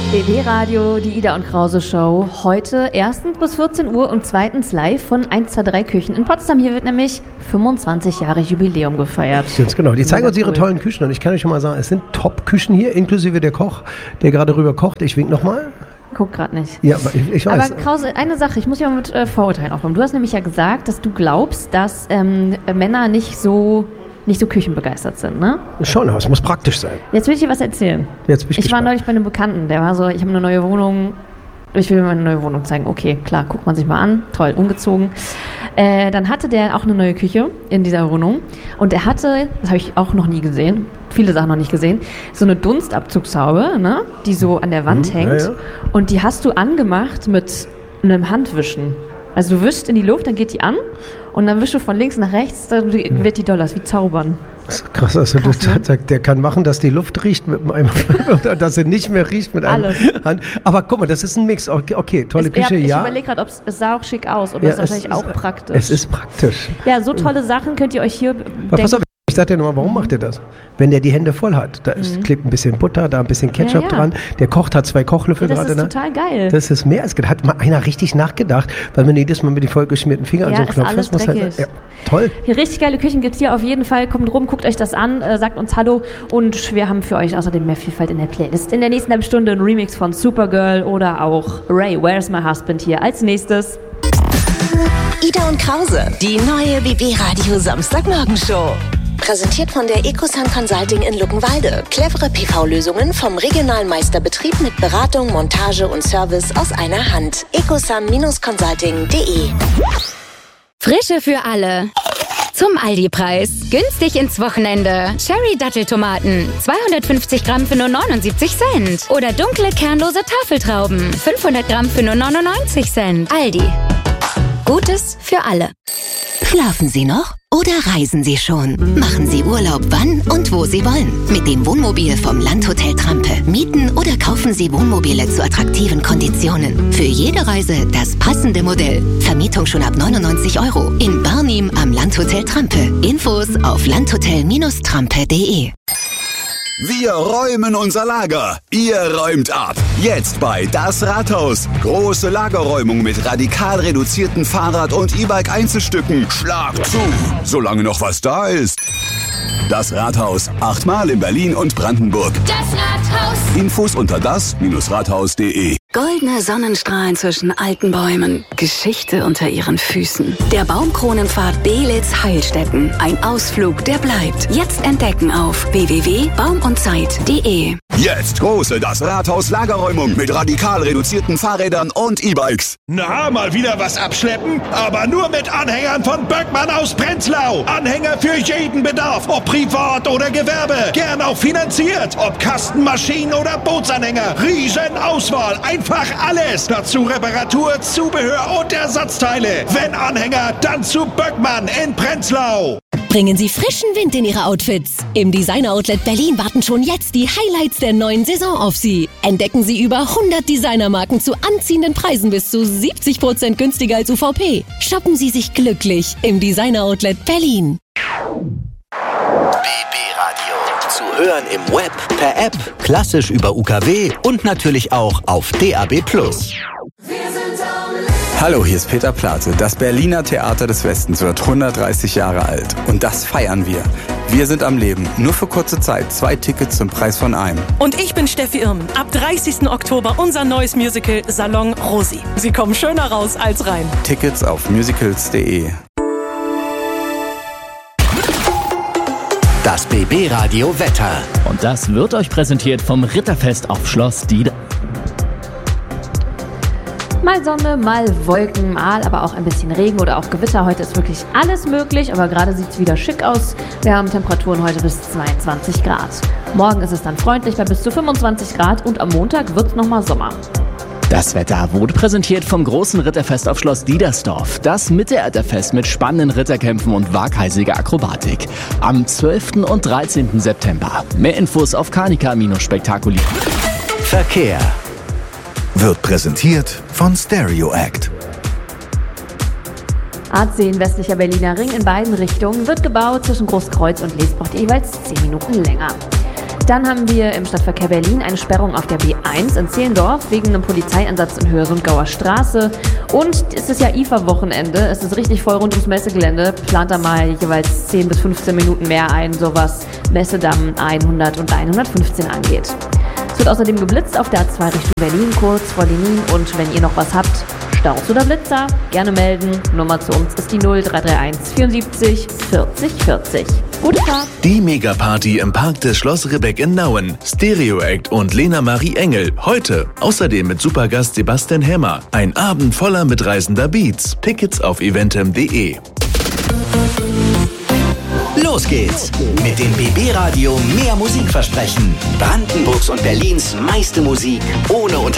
BB Radio, die Ida und Krause Show. Heute erstens bis 14 Uhr und zweitens live von 123 Küchen in Potsdam. Hier wird nämlich 25 Jahre Jubiläum gefeiert. Ganz genau. Die zeigen uns ihre tollen Küchen und ich kann euch schon mal sagen, es sind Top-Küchen hier, inklusive der Koch, der gerade rüber kocht. Ich wink nochmal. Guck gerade nicht. Ja, aber ich weiß. Aber Krause, eine Sache, ich muss ja mal mit Vorurteilen aufräumen. Du hast nämlich ja gesagt, dass du glaubst, dass Männer nicht so küchenbegeistert sind, ne? Schon, aber es muss praktisch sein. Jetzt will ich dir was erzählen. Ich war neulich bei einem Bekannten, der war so, ich habe eine neue Wohnung, ich will mir meine neue Wohnung zeigen. Okay, klar, guckt man sich mal an, toll, umgezogen. Dann hatte der auch eine neue Küche in dieser Wohnung und er hatte, das habe ich auch noch nie gesehen, viele Sachen noch nicht gesehen, so eine Dunstabzugshaube, ne, die so an der Wand hängt, ja. Und die hast du angemacht mit einem Handwischen. Also du wischst in die Luft, dann geht die an und dann wischst du von links nach rechts, dann wird die doll, das ist wie zaubern. Das ist krass, also krass, ne? Der kann machen, dass die Luft riecht mit einem oder dass sie nicht mehr riecht mit einem Hand. Aber guck mal, das ist ein Mix. Okay, tolle Küche, ja. Ich überlege gerade, es sah auch schick aus, aber ja, das ist wahrscheinlich auch praktisch. Es ist praktisch. Ja, so tolle Sachen könnt ihr euch hier denken. Pass auf, ich sag dir nochmal, warum macht er das? Wenn der die Hände voll hat, da klebt ein bisschen Butter, da ein bisschen Ketchup dran, der kocht, hat 2 Kochlöffel gerade. Das ist total geil. Das ist mehr als gedacht. Hat mal einer richtig nachgedacht, weil man jedes Mal mit den vollgeschmierten Fingern so einen Knopf fest muss. Toll. Hier richtig geile Küchen gibt es hier auf jeden Fall. Kommt rum, guckt euch das an, sagt uns Hallo und wir haben für euch außerdem mehr Vielfalt in der Playlist. In der nächsten halben Stunde ein Remix von Supergirl oder auch Ray, Where's My Husband hier als nächstes. Ida und Krause, die neue BB Radio Samstagmorgenshow. Präsentiert von der Ecosun Consulting in Luckenwalde. Clevere PV-Lösungen vom regionalen Meisterbetrieb mit Beratung, Montage und Service aus einer Hand. ecosun-consulting.de. Frische für alle. Zum Aldi-Preis. Günstig ins Wochenende. Cherry-Datteltomaten. 250 Gramm für nur 79 Cent. Oder dunkle, kernlose Tafeltrauben. 500 Gramm für nur 99 Cent. Aldi. Gutes für alle. Schlafen Sie noch oder reisen Sie schon? Machen Sie Urlaub, wann und wo Sie wollen. Mit dem Wohnmobil vom Landhotel Trampe. Mieten oder kaufen Sie Wohnmobile zu attraktiven Konditionen. Für jede Reise das passende Modell. Vermietung schon ab 99 €. In Barnim am Landhotel Trampe. Infos auf landhotel-trampe.de. Wir räumen unser Lager. Ihr räumt ab. Jetzt bei Das Rathaus. Große Lagerräumung mit radikal reduzierten Fahrrad- und E-Bike-Einzelstücken. Schlag zu, solange noch was da ist. Das Rathaus. 8-mal in Berlin und Brandenburg. Das Rathaus. Infos unter das-rathaus.de. Goldene Sonnenstrahlen zwischen alten Bäumen. Geschichte unter ihren Füßen. Der Baumkronenpfad Belitz-Heilstätten. Ein Ausflug, der bleibt. Jetzt entdecken auf www.baumundzeit.de. Jetzt große Das Rathaus Lagerräumung mit radikal reduzierten Fahrrädern und E-Bikes. Na, mal wieder was abschleppen? Aber nur mit Anhängern von Böckmann aus Prenzlau. Anhänger für jeden Bedarf, ob privat oder Gewerbe. Gern auch finanziert. Ob Kastenmaschinen oder Bootsanhänger. Riesenauswahl, einfach alles. Dazu Reparatur, Zubehör und Ersatzteile. Wenn Anhänger, dann zu Böckmann in Prenzlau. Bringen Sie frischen Wind in Ihre Outfits. Im Designer Outlet Berlin warten schon jetzt die Highlights der neuen Saison auf Sie. Entdecken Sie über 100 Designermarken zu anziehenden Preisen bis zu 70% günstiger als UVP. Shoppen Sie sich glücklich im Designer Outlet Berlin. BB Radio. Zu hören im Web, per App, klassisch über UKW und natürlich auch auf DAB+. Hallo, hier ist Peter Plate. Das Berliner Theater des Westens wird 130 Jahre alt. Und das feiern wir. Wir sind am Leben. Nur für kurze Zeit. 2 Tickets zum Preis von einem. Und ich bin Steffi Irmen. Ab 30. Oktober unser neues Musical Salon Rosi. Sie kommen schöner raus als rein. Tickets auf musicals.de. Das BB Radio Wetter. Und das wird euch präsentiert vom Ritterfest auf Schloss Dieder. Mal Sonne, mal Wolken, mal aber auch ein bisschen Regen oder auch Gewitter. Heute ist wirklich alles möglich, aber gerade sieht es wieder schick aus. Wir haben Temperaturen heute bis 22 Grad. Morgen ist es dann freundlich bei bis zu 25 Grad und am Montag wird es nochmal Sommer. Das Wetter wurde präsentiert vom großen Ritterfest auf Schloss Diedersdorf. Das Mittelalterfest mit spannenden Ritterkämpfen und waghalsiger Akrobatik. Am 12. und 13. September. Mehr Infos auf Kanika-Spektakuli. Verkehr wird präsentiert von Stereo Act. A10 westlicher Berliner Ring in beiden Richtungen wird gebaut zwischen Großkreuz und Lesbach jeweils 10 Minuten länger. Dann haben wir im Stadtverkehr Berlin eine Sperrung auf der B1 in Zehlendorf wegen einem Polizeieinsatz in Höhe-Sundgauer Straße. Und es ist ja IFA-Wochenende, es ist richtig voll rund ums Messegelände. Plant da mal jeweils 10 bis 15 Minuten mehr ein, so was Messedamm 100 und 115 angeht. Es wird außerdem geblitzt auf der A2 Richtung Berlin, kurz vor Lenin. Und wenn ihr noch was habt, Staus oder Blitzer, gerne melden. Nummer zu uns ist die 0331 74 40 40. Gute Fahrt. Die Megaparty im Park des Schloss Ribbeck in Nauen. Stereo Act und Lena Marie Engel. Heute. Außerdem mit Supergast Sebastian Hämmer. Ein Abend voller mitreißender Beats. Tickets auf eventem.de. Los geht's mit dem BB Radio Mehr Musik versprechen. Brandenburgs und Berlins meiste Musik ohne